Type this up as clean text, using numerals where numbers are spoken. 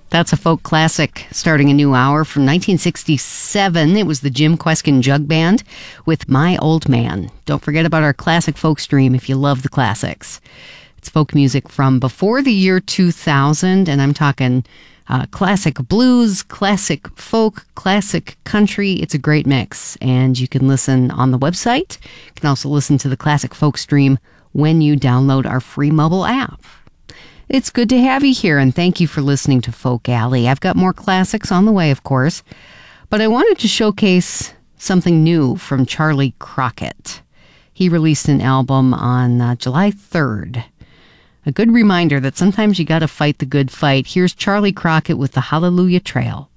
That's a folk classic starting a new hour from 1967. It was the Jim Kweskin Jug Band with My Old Man. Don't forget about our classic folk stream if you love the classics. It's folk music from before the year 2000, and I'm talking classic blues, classic folk, classic country. It's a great mix, and you can listen on the website. You can also listen to the classic folk stream when you download our free mobile app. It's good to have you here, and thank you for listening to Folk Alley. I've got more classics on the way, of course, but I wanted to showcase something new from Charlie Crockett. He released an album on July 3rd. A good reminder that sometimes you got to fight the good fight. Here's Charlie Crockett with the Hallelujah Trail.